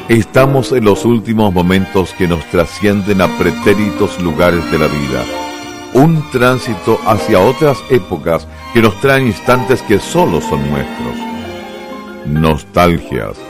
Estamos en los últimos momentos que nos trascienden a pretéritos lugares de la vida. Un tránsito hacia otras épocas que nos traen instantes que solo son nuestros. Nostalgias,